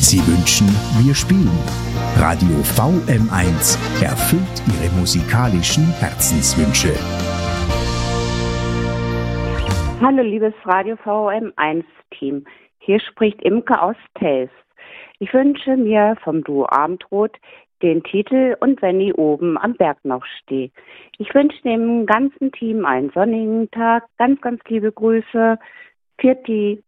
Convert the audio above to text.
Sie wünschen, wir spielen. Radio VM1 erfüllt Ihre musikalischen Herzenswünsche. Hallo liebes Radio VM1-Team, hier spricht Imke aus Telfs. Ich wünsche mir vom Duo Abendrot den Titel Und wenn ich oben am Berg noch stehe. Ich wünsche dem ganzen Team einen sonnigen Tag, ganz, ganz liebe Grüße. Pfiat.